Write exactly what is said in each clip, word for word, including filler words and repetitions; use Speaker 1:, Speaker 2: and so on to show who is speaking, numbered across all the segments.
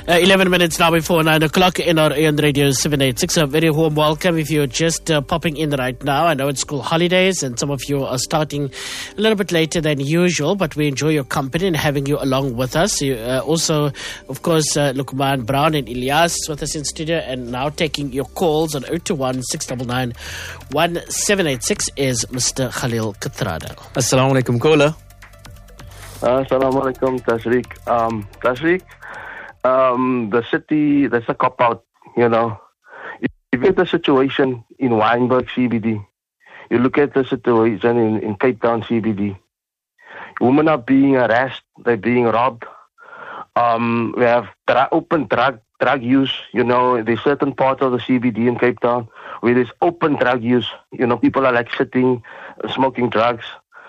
Speaker 1: Uh, eleven minutes now before nine o'clock in our A M Radio seven eighty-six. A very warm welcome if you're just uh, popping in right now. I know it's school holidays and some of you are starting a little bit later than usual, but we enjoy your company and having you along with us. You, uh, also, of course, uh, Lukman Brown and Ilyas with us in studio, and now taking your calls on zero two one, six nine nine, one seven eight six is Mister Khalil Katrada.
Speaker 2: Assalamu alaikum, caller.
Speaker 3: Uh, Assalamu alaikum, Tashriq. Um, Tashriq, um, the city, there's a cop-out, you know. If you look at the situation in Wynberg C B D, you look at the situation in, in Cape Town C B D, women are being harassed, they're being robbed. Um, we have dra- open drug drug use, you know, there's certain parts of the C B D in Cape Town where there's open drug use. You know, people are like sitting, uh, smoking drugs.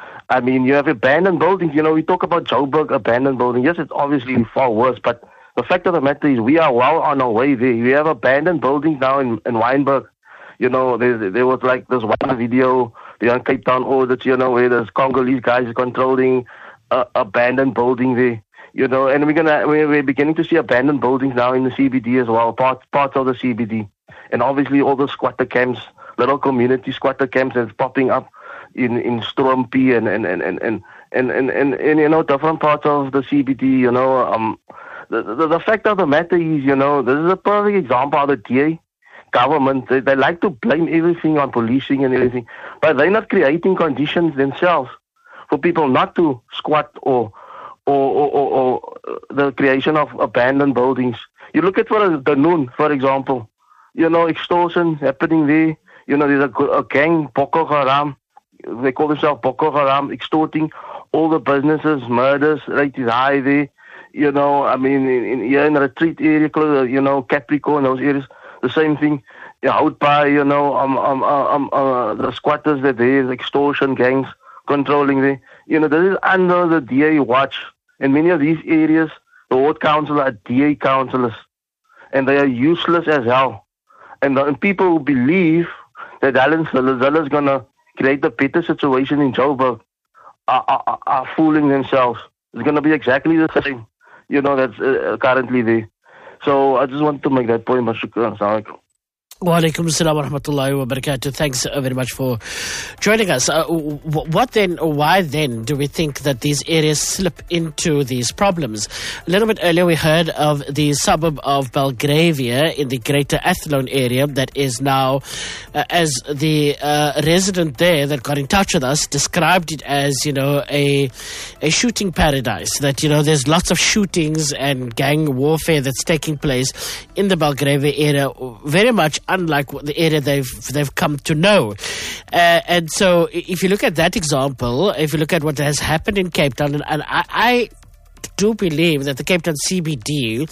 Speaker 3: I mean, you have abandoned buildings. You know, we talk about Joburg abandoned buildings. Yes, it's obviously far worse, but the fact of the matter is we are well on our way there. We have abandoned buildings now in, in Wynberg. You know, there, there was like this one video, the on Cape Town audits, you know, where there's Congolese guys controlling uh, abandoned building there. You know, and we're gonna we're, we're beginning to see abandoned buildings now in the C B D as well, parts parts of the C B D, and obviously all the squatter camps, little community squatter camps that's popping up in in Strumpy and and and and and and, and, and, and you know different parts of the C B D. You know, um, the, the the fact of the matter is, you know, this is a perfect example of the D A government. They, they like to blame everything on policing and everything, but they're not creating conditions themselves for people not to squat or. Or, or, or, or the creation of abandoned buildings. You look at for the Noon, for example. You know, extortion happening there. You know, there's a, a gang, Boko Haram. They call themselves Boko Haram, extorting all the businesses, murders, rate is high there. You know, I mean, in, in, here in the retreat area, you know, Capricorn, those areas, the same thing. Yeah, out by, you know, um, um, um, uh, the squatters that there, extortion gangs controlling there. You know, this is under the D A watch. In many of these areas, the ward councillors are D A councillors, and they are useless as hell. And, the, and people who believe that Alan Zilla is going to create a better situation in Joburg are, are, are fooling themselves. It's going to be exactly the same, you know, that's uh, currently there. So I just want to make that point. Shukran. Assalamu alaikum.
Speaker 1: Wa alaikum assalam wa rahmatullahi wa barakatuh. Thanks very much for joining us. Uh, what then, or why then do we think that these areas slip into these problems? A little bit earlier we heard of the suburb of Belgravia in the greater Athlone area that is now, uh, as the uh, resident there that got in touch with us described it as, you know, a a shooting paradise. That, you know, there's lots of shootings and gang warfare that's taking place in the Belgravia area, very much unlike the area they've they've come to know. Uh, and so if you look at that example, if you look at what has happened in Cape Town, and, and I, I do believe that the Cape Town C B D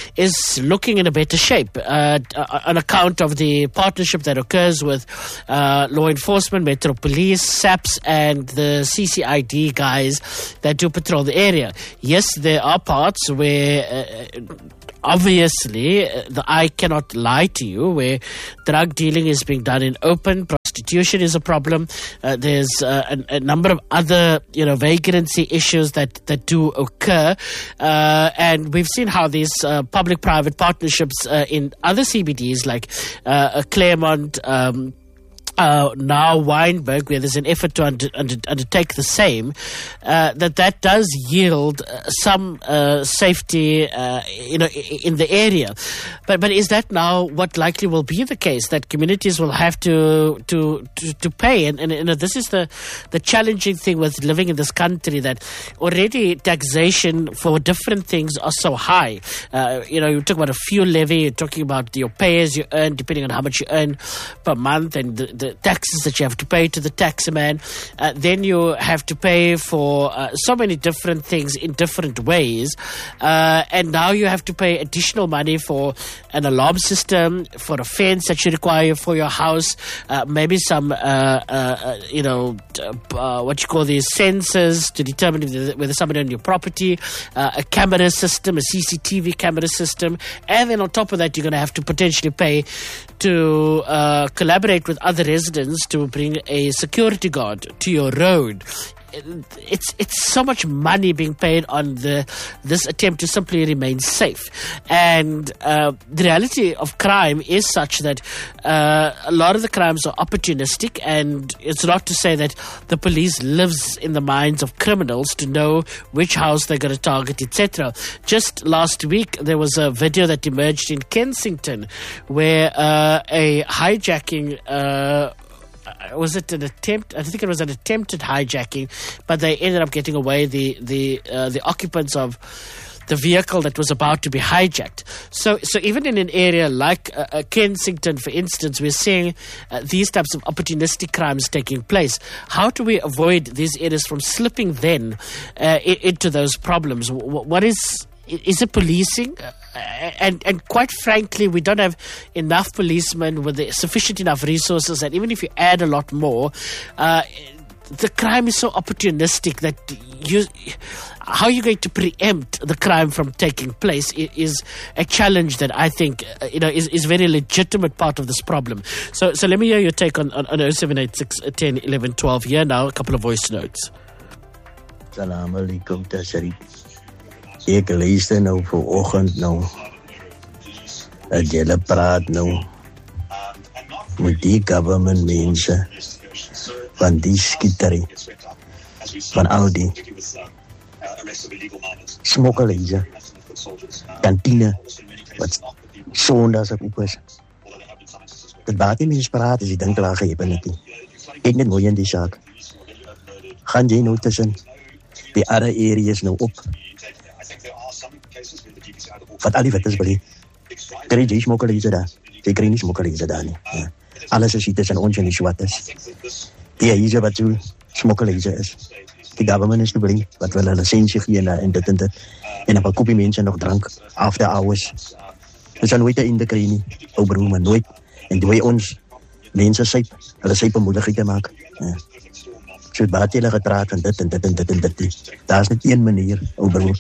Speaker 1: is looking in a better shape uh, on account of the partnership that occurs with uh, law enforcement, Metro Police, SAPS, and the C C I D guys that do patrol the area. Yes, there are parts where uh, obviously uh, the eye cannot lie to you, where drug dealing is being done in open. Prostitution is a problem. Uh, there's uh, a, a number of other, you know, vagrancy issues that, that do occur. Uh, and we've seen how these uh, public-private partnerships uh, in other C B Ds like uh, Claremont, um, Uh, now Wynberg, where there's an effort to under, under, undertake the same, uh, that that does yield uh, some uh, safety, uh, you know, in the area. But but is that now what likely will be the case, that communities will have to to to, to pay? And, and you know, this is the the challenging thing with living in this country, that already taxation for different things are so high. Uh, you know, you talk about a fuel levy, you're talking about your pay as you earn, depending on how much you earn per month, and the, the taxes that you have to pay to the taxman. Uh, then you have to pay for uh, so many different things in different ways. Uh, and now you have to pay additional money for an alarm system, for a fence that you require for your house, uh, maybe some, uh, uh, you know, uh, what you call these sensors to determine if whether somebody on your property, uh, a camera system, a C C T V camera system. And then on top of that, you're going to have to potentially pay to uh, collaborate with other residents to bring a security guard to your road. it's it's so much money being paid on the this attempt to simply remain safe. And uh, the reality of crime is such that uh, a lot of the crimes are opportunistic, and it's not to say that the police lives in the minds of criminals to know which house they're going to target, et cetera. Just last week, there was a video that emerged in Kensington where uh, a hijacking uh, was it an attempt? I think it was an attempted hijacking, but they ended up getting away. The the uh, the occupants of the vehicle that was about to be hijacked. So, so even in an area like uh, uh, Kensington, for instance, we're seeing uh, these types of opportunistic crimes taking place. How do we avoid these areas from slipping then uh, I- into those problems? W- what is is it policing? Uh, and and quite frankly, we don't have enough policemen with the sufficient enough resources, and even if you add a lot more, uh, the crime is so opportunistic that you, how are you going to preempt the crime from taking place is a challenge that I think uh, you know is, is a very legitimate part of this problem. So so let me hear your take on, on, on oh seven eight six, one oh, one one, one two. Here now, a couple of voice notes.
Speaker 2: Assalamu alaikum, Tashrif. Ek luister nou vanoggend nou dat julle praat nou met die government mense van die skietery van al die smokkelhuise, kantine wat sondags op is. Dat baat die mense praat as die ding klaar gehepen het nie. Ek net mooi in die saak. Gaan jy nou tussen die andere areas nou op? Wat al die wettes beleid. Krijg jy smokkelhuise daar? Jy krijg nie smokkelhuise daar nie. Ja. Alles is hier tussen ons en die swatters. Die huise wat so smokkelhuise is. Die government is te bring, wat wil hulle licensie gee en dit en dit. En dan koop die mense nog drank after hours. Ons gaan nooit een einde kry nie. Ou broer, maar nooit. En doe ons mense syp, hulle syp om moeilijkheid te maak. Ja. So het baat julle gepraat en dit en dit en dit en dit. Daar is net een manier, ou broer.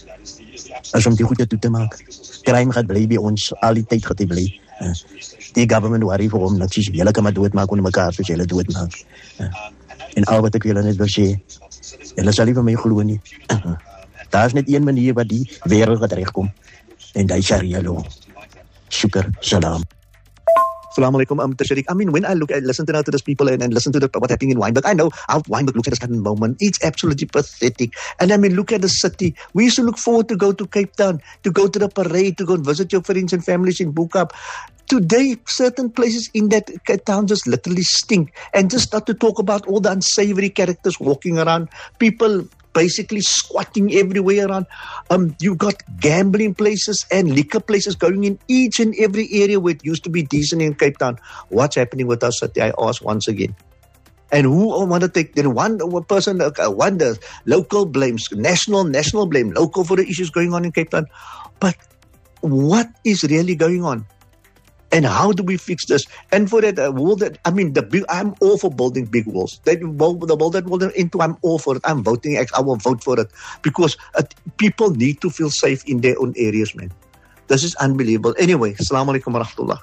Speaker 2: As om die goede toe te maak. Crime gaat bly by ons, al die tyd gaat die bly. Ja. Die government worry vir hom, dat sies, julle kan maar doodmaak onder mekaar, soos julle doodmaak. Ja. En al wat ek julle net wil sê, julle sal nie van my glo nie. Daar is net een manier wat die wereld gaat rechtkom. En die sharia law. Shukr, salam.
Speaker 4: Assalamu alaikum, um, Tashrif. I mean, when I look, I listen to now to those people and, and listen to the, what's happening in Wynberg, I know how Wynberg looks at a certain moment. It's absolutely pathetic. And I mean, look at the city. We used to look forward to go to Cape Town, to go to the parade, to go and visit your friends and families in Boekap. Today, certain places in that town just literally stink. And just not to talk about all the unsavory characters walking around, people basically squatting everywhere around. Um, you got gambling places and liquor places going in each and every area where it used to be decent in Cape Town. What's happening with our city? I ask once again. And who want to take, then one person, one the local blames, national, national blame, local for the issues going on in Cape Town. But what is really going on? And how do we fix this? And for that, uh, wall that, I mean, the big, I'm all for building big walls. That wall, the wall that wall into, I'm all for it. I'm voting, I will vote for it. Because uh, people need to feel safe in their own areas, man. This is unbelievable. Anyway, assalamu alaikum wa rahmatullah.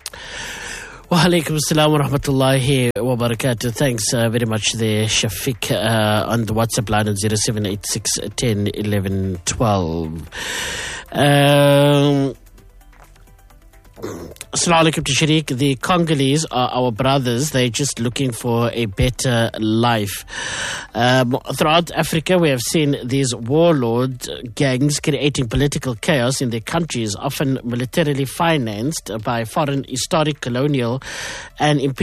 Speaker 1: Wa alaikum assalam wa rahmatullahi wa barakatuh. Thanks uh, very much there, Shafiq, uh, on the WhatsApp line on oh seven eight six, one oh, one one, one two. Um... Assalamu alaikum to Sharik. The Congolese are our brothers. They're just looking for a better life. Um, throughout Africa, we have seen these warlord gangs creating political chaos in their countries, often militarily financed by foreign historic, colonial and imperial